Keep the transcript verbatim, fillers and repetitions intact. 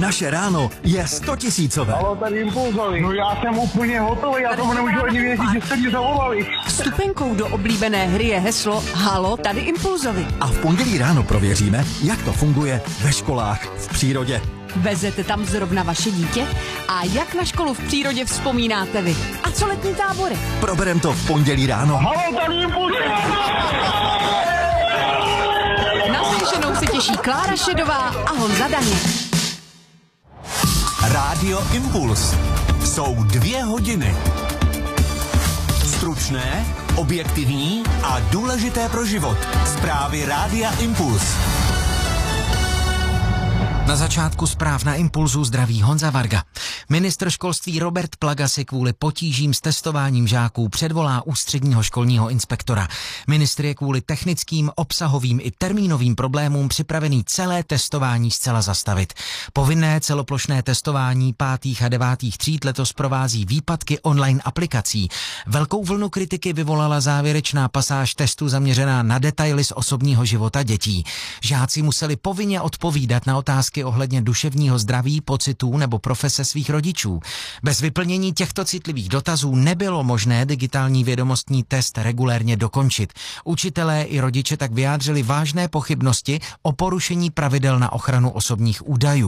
Naše ráno je stotisícové. Halo, tady Impulzovi. No já jsem úplně hotový, já tomu nemůžu ani věřit, že jste mě zavolali. Vstupenkou do oblíbené hry je heslo Halo, tady Impulzovi. A v pondělí ráno prověříme, jak to funguje ve školách v přírodě. Vezete tam zrovna vaše dítě? A jak na školu v přírodě vzpomínáte vy? A co letní tábory? Proberem to v pondělí ráno. Halo, tady Impulzovi. Na slyšenou se těší Klára Šedová a Honza Daněk. Rádio Impuls. Jsou dvě hodiny. Stručné, objektivní a důležité pro život. Zprávy Rádia Impuls. Na začátku zpráv na Impulzu zdraví Honza Varga. Ministr školství Robert Plaga si kvůli potížím s testováním žáků předvolá ústředního školního inspektora. Ministr je kvůli technickým, obsahovým i termínovým problémům připravený celé testování zcela zastavit. Povinné celoplošné testování pátých a devátých tříd letos provází výpadky online aplikací. Velkou vlnu kritiky vyvolala závěrečná pasáž testu zaměřená na detaily z osobního života dětí. Žáci museli povinně odpovídat na otázky ohledně duševního zdraví, pocitů nebo profese svých rodičů. Bez vyplnění těchto citlivých dotazů nebylo možné digitální vědomostní test regulérně dokončit. Učitelé i rodiče tak vyjádřili vážné pochybnosti o porušení pravidel na ochranu osobních údajů.